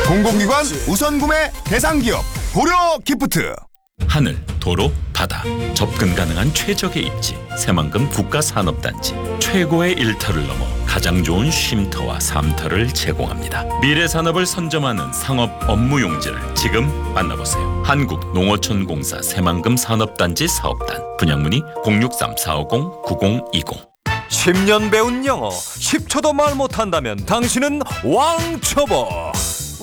공공기관 우선 구매 대상 기업 고려 기프트. 하늘, 도로, 바다 접근 가능한 최적의 입지 새만금 국가산업단지 최고의 일터를 넘어 가장 좋은 쉼터와 삶터를 제공합니다. 미래 산업을 선점하는 상업 업무 용지를 지금 만나보세요. 한국농어촌공사 새만금 산업단지 사업단 분양문의 063-450-9020. 10년 배운 영어 10초도 말 못한다면 당신은 왕초보.